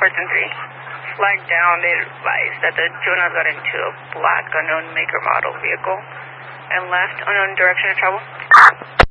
person 3. Flying down, they advised that the Jonah got into a black unknown maker model vehicle and left unknown direction of travel.